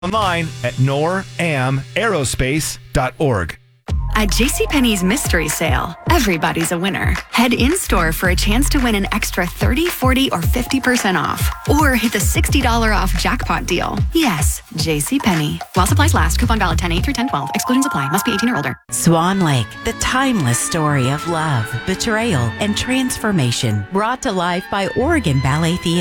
Online at noramaerospace.org. At JCPenney's Mystery Sale, everybody's a winner. Head in-store for a chance to win an extra 30, 40, or 50% off. Or hit the $60 off jackpot deal. Yes, JCPenney. While supplies last, coupon valid 10/8 through 10/12. Exclusions apply. Must be 18 or older. Swan Lake, the timeless story of love, betrayal, and transformation. Brought to life by Oregon Ballet Theater.